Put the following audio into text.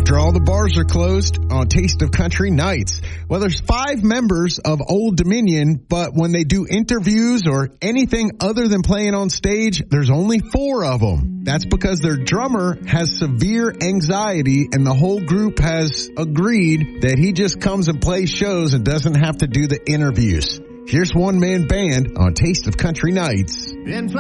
After all the bars are closed on Taste of Country nights. Well, there's 5 members of Old Dominion, but when they do interviews or anything other than playing on stage, there's only 4 of them. That's because their drummer has severe anxiety and the whole group has agreed that he just comes and plays shows and doesn't have to do the interviews. Here's one-man band on Taste of Country nights.